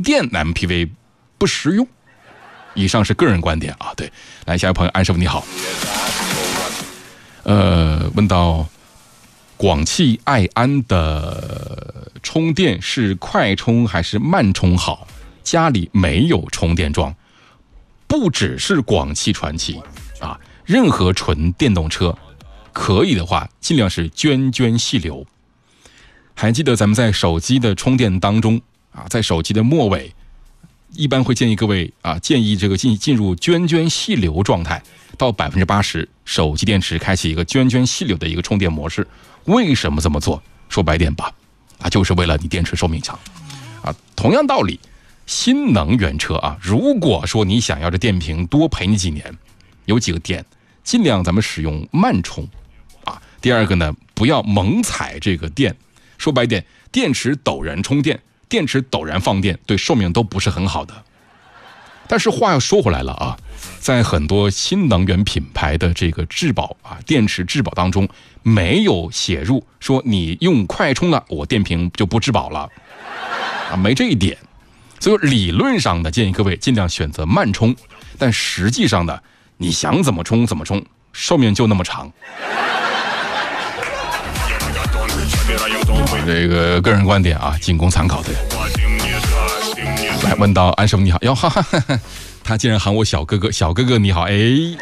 电 MPV 不实用。以上是个人观点啊。对，来下一位朋友安师傅你好，问到广汽埃安的充电是快充还是慢充好？家里没有充电桩，不只是广汽传祺啊，任何纯电动车可以的话尽量是涓涓细流。还记得咱们在手机的充电当中啊，在手机的末尾一般会建议各位啊，建议这个进入涓涓细流状态，到80%，手机电池开启一个涓涓细流的一个充电模式。为什么这么做？说白点吧，啊，就是为了你电池寿命长啊。同样道理，新能源车啊，如果说你想要这电瓶多陪你几年，有几个点，尽量咱们使用慢充啊。第二个呢，不要猛踩这个电。说白点，电池陡然充电，电池陡然放电，对寿命都不是很好的。但是话又说回来了啊，在很多新能源品牌的这个质保啊，电池质保当中，没有写入说你用快充了，我电瓶就不质保了啊，没这一点。所以理论上的建议各位尽量选择慢充，但实际上呢，你想怎么充怎么充，寿命就那么长。这个个人观点啊，仅供参考的。来问到安师傅你好，哟哈哈哈，他竟然喊我小哥哥，小哥哥你好，哎，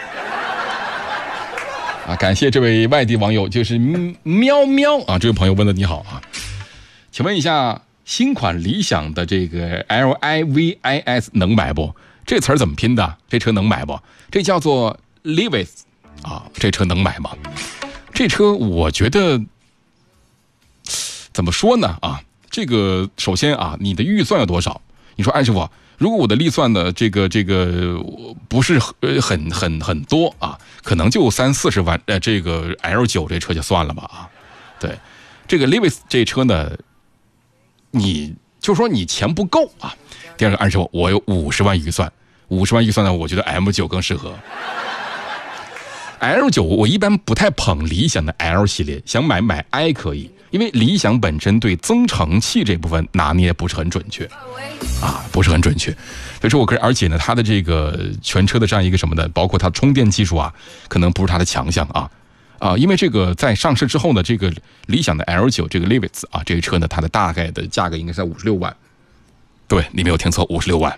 啊，感谢这位外地网友，就是喵喵啊，这位朋友问的你好啊，请问一下，新款理想的这个 LIVIS 能买不？这词儿怎么拼的？这车能买不？这叫做 Livis 啊，这车能买吗？这车我觉得。怎么说呢啊？这个首先啊，你的预算有多少？你说安师傅，如果我的预算的这个不是很多啊，可能就30-40万，这个 L9 这车就算了吧啊。对，这个 Livis 这车呢，你就说你钱不够啊。第二个安师傅，我有50万预算，50万预算呢，我觉得 M9 更适合。L9 我一般不太捧理想的 L 系列，想买 I 可以。因为理想本身对增程器这部分拿捏不是很准确啊，不是很准确，所以说我个人，而且呢，它的这个全车的这样一个什么的，包括它充电技术啊，可能不是它的强项啊，因为这个在上市之后呢，这个理想的 L9 这个 Livis 啊，这个车呢，它的大概的价格应该是在56万，对，你没有听错，56万。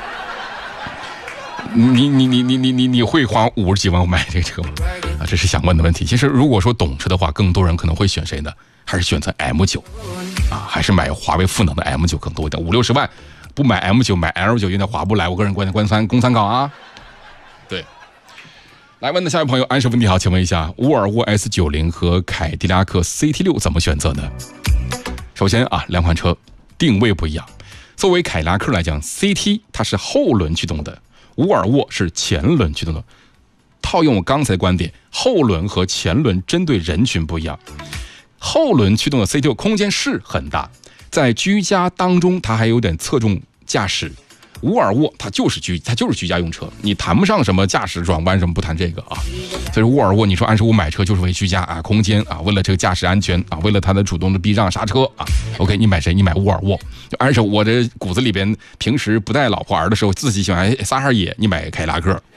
你会花50几万买这个车吗？啊，这是想问的问题。其实如果说懂车的话，更多人可能会选谁呢？还是选择 M9 啊，还是买华为赋能的 M9 更多一点。50-60万不买 M9，买 L9 有点划不来。我个人观点，供参考啊。对，来问的下一位朋友安师傅你好，请问一下，沃尔沃 S90 和凯迪拉克 CT6 怎么选择呢？首先啊，两款车定位不一样。作为凯迪拉克来讲 ，CT 它是后轮驱动的。沃尔沃是前轮驱动的，套用我刚才的观点，后轮和前轮针对人群不一样。后轮驱动的 CT6 空间是很大，在居家当中它还有点侧重驾驶。沃尔沃它就是居家用车，你谈不上什么驾驶转弯什么，不谈这个啊。所以沃尔沃，你说按说我买车就是为居家啊，空间啊，为了这个驾驶安全啊，为了它的主动的避让刹车啊。OK， 你买谁？你买沃尔沃。就按说我这骨子里边平时不带老婆儿的时候，自己喜欢撒哈野，你买凯迪拉克。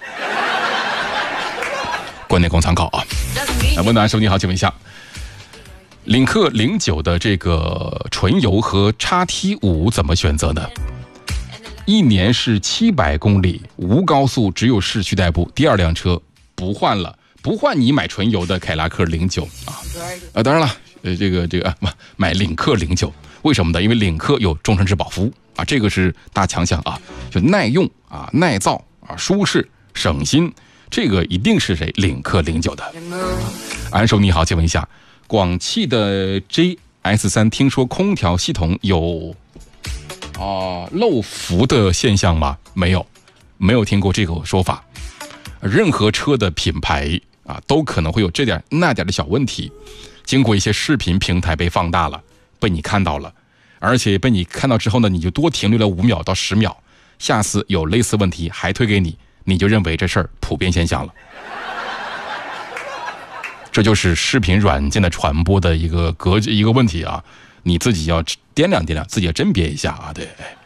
观点供参考啊。问的安师傅你好，请问一下，领克09的这个纯油和 XT5 怎么选择呢？一年是700公里，无高速，只有市区代步。第二辆车不换了，不换你买纯油的凯迪拉克09啊。当然了，买领克09，为什么呢？因为领克有终身质保服务啊，这个是大强项啊，就耐用啊、耐造啊、舒适、省心，这个一定是谁？领克09的。安叔你好，请问一下，广汽的 GS3 听说空调系统有漏氟的现象吗？没有听过这个说法。任何车的品牌啊，都可能会有这点那点的小问题，经过一些视频平台被放大了，被你看到了，而且被你看到之后呢，你就多停留了5秒到10秒，下次有类似问题还推给你，你就认为这事儿普遍现象了。这就是视频软件的传播的一个问题啊，你自己要掂量掂量，自己要甄别一下啊，对。